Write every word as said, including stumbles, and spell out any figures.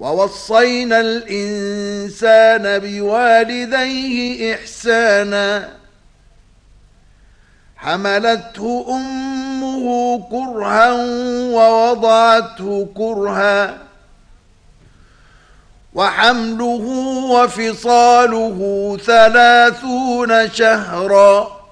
ووصينا الإنسان بوالديه إحسانا حملته أمه كرها ووضعته كرها وحمله وفصاله ثلاثون شهرا